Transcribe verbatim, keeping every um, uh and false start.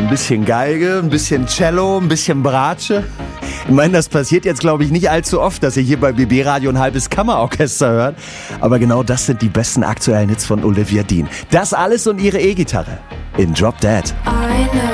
ein bisschen Geige, ein bisschen Cello, ein bisschen Bratsche. Ich meine, das passiert jetzt, glaube ich, nicht allzu oft, dass ihr hier bei B B Radio ein halbes Kammerorchester hört. Aber genau das sind die besten aktuellen Hits von Olivia Dean. Das alles und ihre E-Gitarre in Drop Dead.